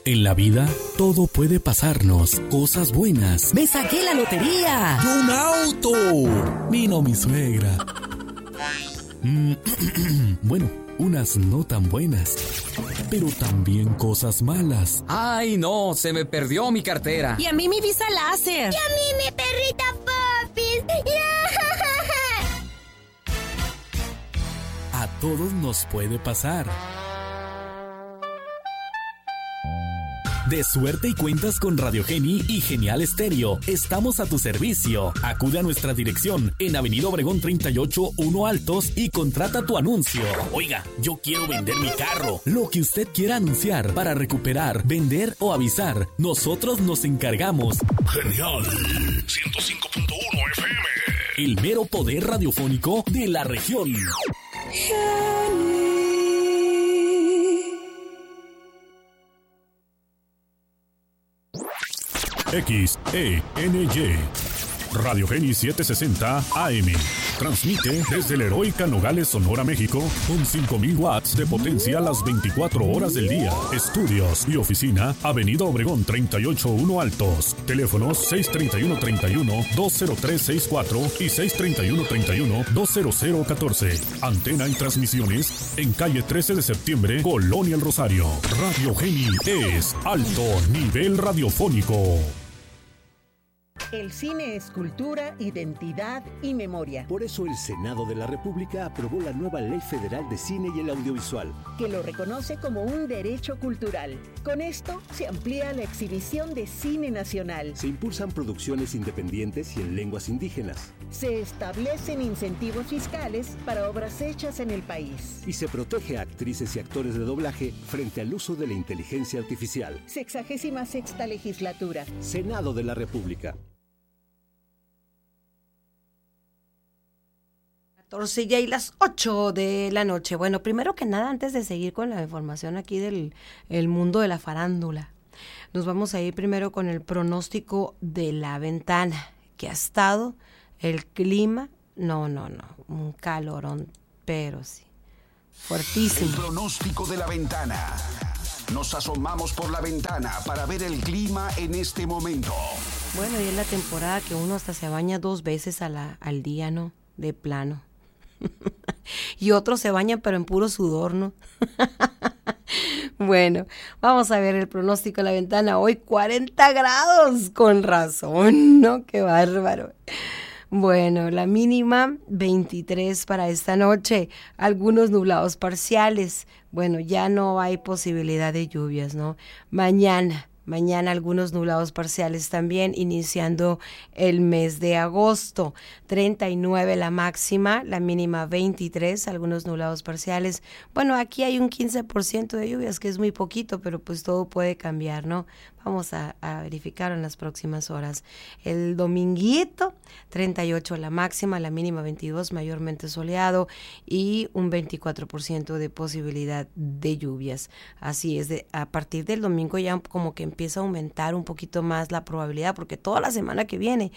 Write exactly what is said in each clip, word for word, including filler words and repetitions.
En la vida, todo puede pasarnos. Cosas buenas. ¡Me saqué la lotería! ¡Y un auto! Vino mi suegra. Mm, bueno, unas no tan buenas, pero también cosas malas. ¡Ay, no! Se me perdió mi cartera. Y a mí mi visa láser. Y a mí mi perrita Popis. A todos nos puede pasar. De suerte y cuentas con Radio Geni y Genial Estéreo. Estamos a tu servicio. Acude a nuestra dirección en Avenida Obregón treinta y ocho, uno Altos y contrata tu anuncio. Oiga, yo quiero vender mi carro. Lo que usted quiera anunciar para recuperar, vender o avisar, nosotros nos encargamos. Genial ciento cinco punto uno F M. El mero poder radiofónico de la región. X E N Y Radio Geni setecientos sesenta A M. Transmite desde la heroica Nogales, Sonora, México, con cinco mil watts de potencia las veinticuatro horas del día. Estudios y oficina, Avenida Obregón treinta y ocho, uno Altos. Teléfonos seis treinta y uno, treinta y uno, dos cero tres sesenta y cuatro y seis treinta y uno, treinta y uno, dos cero cero catorce. Antena y transmisiones en calle trece de septiembre, Colonia El Rosario. Radio Geni es alto nivel radiofónico. El cine es cultura, identidad y memoria. Por eso el Senado de la República aprobó la nueva Ley Federal de Cine y el Audiovisual, que lo reconoce como un derecho cultural. Con esto se amplía la exhibición de cine nacional. Se impulsan producciones independientes y en lenguas indígenas. Se establecen incentivos fiscales para obras hechas en el país. Y se protege a actrices y actores de doblaje frente al uso de la inteligencia artificial. Sexagésima sexta legislatura. Senado de la República. catorce ya y las ocho de la noche. Bueno, primero que nada, antes de seguir con la información aquí del el mundo de la farándula, nos vamos a ir primero con el pronóstico de la ventana, que ha estado el clima, no, no, no, un calorón, pero sí, fuertísimo. El pronóstico de la ventana. Nos asomamos por la ventana para ver el clima en este momento. Bueno, y es la temporada que uno hasta se baña dos veces a la, al día, ¿no? De plano. Y otros se bañan pero en puro sudor, ¿no? Bueno, vamos a ver el pronóstico de la ventana. Hoy cuarenta grados, con razón, ¿no? Qué bárbaro. Bueno, la mínima veintitrés para esta noche, algunos nublados parciales. Bueno, ya no hay posibilidad de lluvias, ¿no? Mañana. Mañana algunos nublados parciales también, iniciando el mes de agosto. treinta y nueve la máxima, la mínima veintitrés, algunos nublados parciales. Bueno, aquí hay un quince por ciento de lluvias, que es muy poquito, pero pues todo puede cambiar, ¿no? Vamos a, a verificar en las próximas horas. El dominguito, treinta y ocho la máxima, la mínima veintidós, mayormente soleado y un veinticuatro por ciento de posibilidad de lluvias. Así es, de, a partir del domingo ya como que empieza a aumentar un poquito más la probabilidad, porque toda la semana que viene,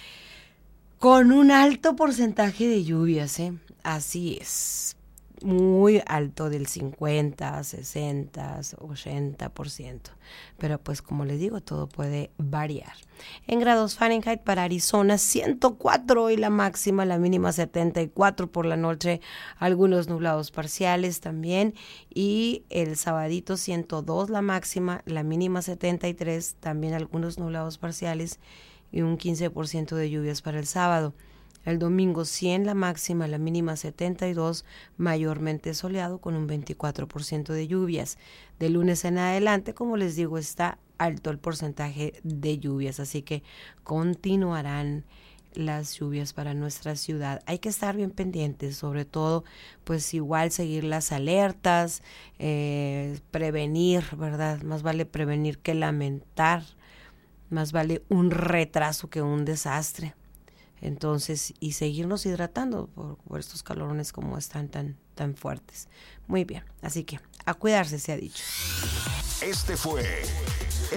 con un alto porcentaje de lluvias, ¿eh? Así es. Muy alto, del cincuenta, sesenta, ochenta por ciento. Pero pues como les digo, todo puede variar. En grados Fahrenheit para Arizona, ciento cuatro hoy la máxima, la mínima setenta y cuatro por la noche, algunos nublados parciales también. Y el sabadito ciento dos la máxima, la mínima setenta y tres, también algunos nublados parciales y un quince por ciento de lluvias para el sábado. El domingo cien la máxima, la mínima setenta y dos, mayormente soleado con un veinticuatro por ciento de lluvias. De lunes en adelante, como les digo, está alto el porcentaje de lluvias, así que continuarán las lluvias para nuestra ciudad. Hay que estar bien pendientes, sobre todo, pues igual seguir las alertas, eh, prevenir, ¿verdad? Más vale prevenir que lamentar, más vale un retraso que un desastre. Entonces, y seguirnos hidratando por, por estos calorones como están tan, tan fuertes. Muy bien, así que a cuidarse se ha dicho. Este fue